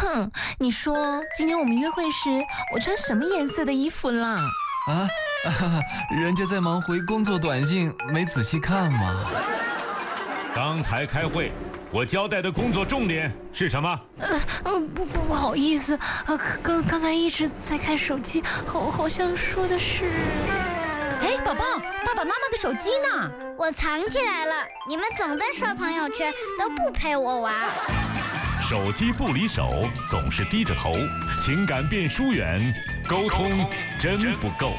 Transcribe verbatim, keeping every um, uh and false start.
哼，你说今天我们约会时我穿什么颜色的衣服啦？ 啊，啊人家在忙回工作短信，没仔细看嘛。 刚才开会，我交代的工作重点是什么？ 呃呃，不不不好意思，呃，刚刚才一直在看手机，好好像说的是。 哎，宝宝，爸爸妈妈的手机呢？ 我藏起来了。你们总在刷朋友圈，都不陪我玩。 手机不离手，总是低着头，情感变疏远，沟通真不够。